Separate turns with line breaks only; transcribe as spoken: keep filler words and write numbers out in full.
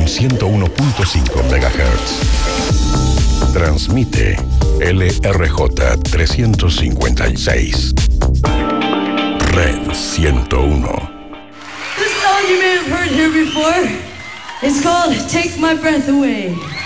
ciento uno punto cinco megahertz. Transmite L R J trescientos cincuenta y seis. Red ciento uno.
This song you may have heard here before is called Take My Breath Away.